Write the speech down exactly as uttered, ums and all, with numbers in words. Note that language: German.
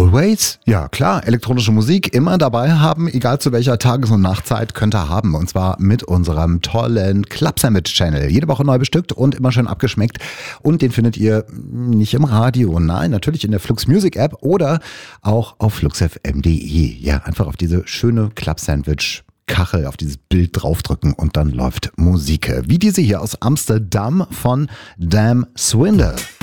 always? Ja, klar. Elektronische Musik immer dabei haben, egal zu welcher Tages- und Nachtzeit, könnt ihr haben. Und zwar mit unserem tollen Club Sandwich Channel. Jede Woche neu bestückt und immer schön abgeschmeckt. Und den findet ihr nicht im Radio, nein, natürlich in der Flux Music App oder auch auf fluxfm punkt de. Ja, einfach auf diese schöne Club Sandwich Kachel, auf dieses Bild draufdrücken und dann läuft Musik. Wie diese hier aus Amsterdam von Dam Swindle.